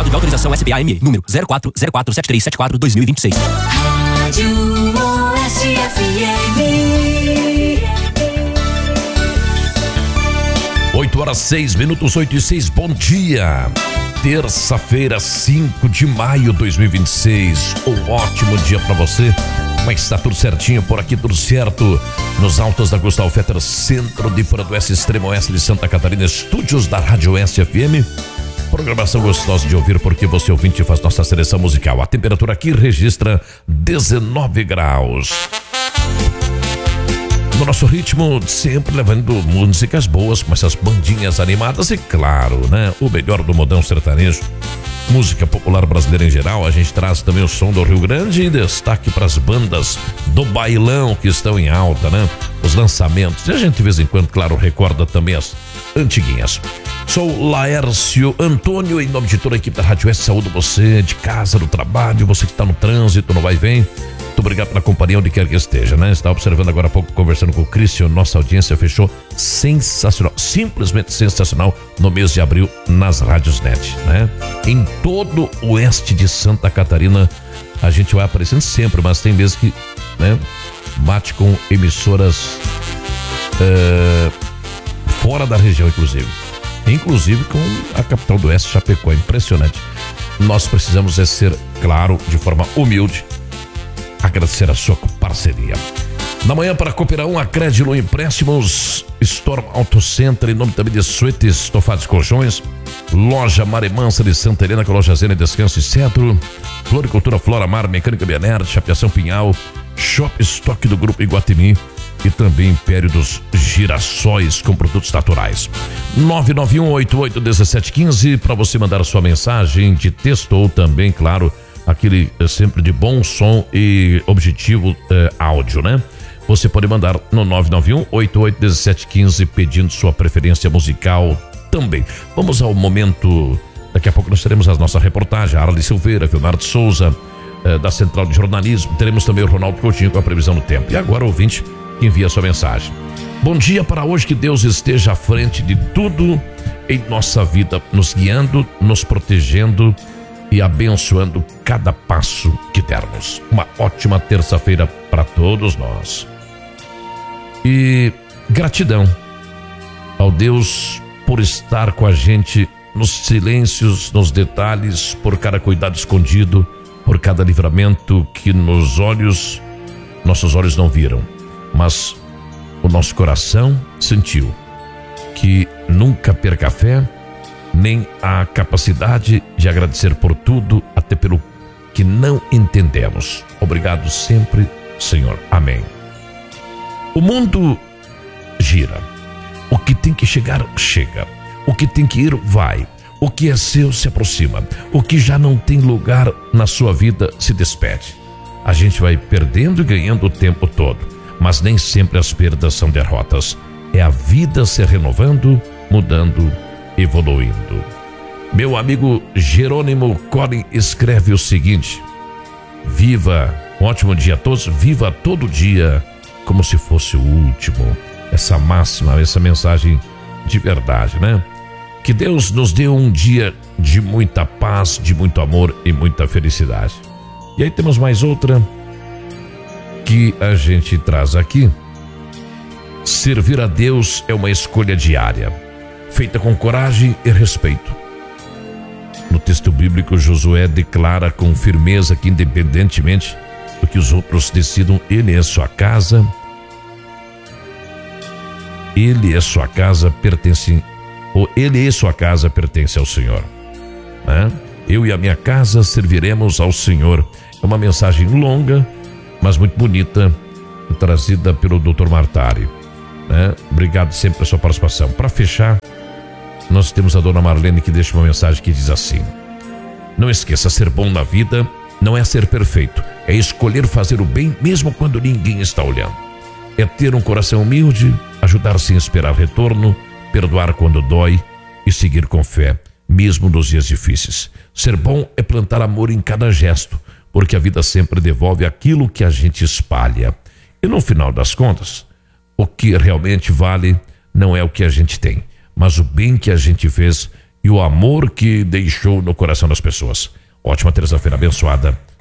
de autorização SBA-ME, número 04047374-2026. Rádio Oeste FM. 8h06, 8h06, bom dia. Terça-feira, 5 de maio de 2026. Um ótimo dia pra você. Como é que está? Tudo certinho por aqui, tudo certo. Nos altos da Gustavo Fetter, centro de Paradoeste, extremo oeste de Santa Catarina, estúdios da Rádio Oeste FM. Programação gostosa de ouvir porque você ouvinte faz nossa seleção musical. A temperatura aqui registra 19 graus. No nosso ritmo, sempre levando músicas boas, com essas bandinhas animadas e claro, né? O melhor do modão sertanejo. Música popular brasileira em geral, a gente traz também o som do Rio Grande e destaque para as bandas do bailão que estão em alta, né? Os lançamentos. E a gente de vez em quando, claro, recorda também as antiguinhas. Sou Laércio Antônio, em nome de toda a equipe da Rádio Oeste, saúdo você de casa, do trabalho, você que está no trânsito, no vai e vem. Muito obrigado pela companhia onde quer que esteja, né? Estava observando agora há pouco, conversando com o Cristian, nossa audiência fechou sensacional, simplesmente sensacional no mês de abril nas rádios net, né? Em todo o oeste de Santa Catarina, a gente vai aparecendo sempre, mas tem meses que, né? Bate com emissoras fora da região, inclusive com a capital do oeste, Chapecó, impressionante. Nós precisamos ser, claro, de forma humilde, agradecer a sua parceria. Na manhã, para Cooperar a Crédito Empréstimos, Storm Auto Center, em nome também de Suítes, Estofados Colchões, Loja Maremansa de Santa Helena, com Loja Zena, Descanso e Cedro, Floricultura Flora Mar, Mecânica Bianerd, Chapeação Pinhal, Shop Stock do Grupo Iguatemi e também Império dos Girassóis com produtos naturais. 991881715 para você mandar a sua mensagem de texto ou também, claro, aquele sempre de bom som e objetivo áudio, né? Você pode mandar no 991881715 pedindo sua preferência musical também. Vamos ao momento, daqui a pouco nós teremos a nossa reportagem, a Arli Silveira, Leonardo Souza, da Central de Jornalismo, teremos também o Ronaldo Coutinho com a previsão do tempo. E agora, ouvinte, envia sua mensagem. Bom dia para hoje, que Deus esteja à frente de tudo em nossa vida, nos guiando, nos protegendo e abençoando cada passo que dermos. Uma ótima terça-feira para todos nós. E gratidão ao Deus por estar com a gente nos silêncios, nos detalhes, por cada cuidado escondido, por cada livramento que nossos olhos não viram, mas o nosso coração sentiu. Que nunca perca a fé, nem a capacidade de agradecer por tudo, até pelo que não entendemos. Obrigado sempre, Senhor. Amém. O mundo gira. O que tem que chegar, chega. O que tem que ir, vai. O que é seu se aproxima. O que já não tem lugar na sua vida se despede. A gente vai perdendo e ganhando o tempo todo, mas nem sempre as perdas são derrotas. É a vida se renovando, mudando, evoluindo. Meu amigo Jerônimo Collin escreve o seguinte: viva, um ótimo dia a todos, viva todo dia como se fosse o último. Essa máxima, essa mensagem de verdade, né? Que Deus nos dê um dia de muita paz, de muito amor e muita felicidade. E aí temos mais outra que a gente traz aqui. Servir a Deus é uma escolha diária, feita com coragem e respeito. No texto bíblico, Josué declara com firmeza que, independentemente do que os outros decidam, ele e sua casa pertencem ao Senhor, né? Eu e a minha casa serviremos ao Senhor. É uma mensagem longa, mas muito bonita, trazida pelo Dr. Martari, né? Obrigado sempre pela sua participação. Para fechar, nós temos a dona Marlene, que deixa uma mensagem que diz assim: não esqueça, ser bom na vida não é ser perfeito, é escolher fazer o bem mesmo quando ninguém está olhando. É ter um coração humilde, ajudar sem esperar retorno, perdoar quando dói e seguir com fé, mesmo nos dias difíceis. Ser bom é plantar amor em cada gesto, porque a vida sempre devolve aquilo que a gente espalha. E no final das contas, o que realmente vale não é o que a gente tem, mas o bem que a gente fez, e o amor que deixou no coração das pessoas. Ótima terça-feira abençoada.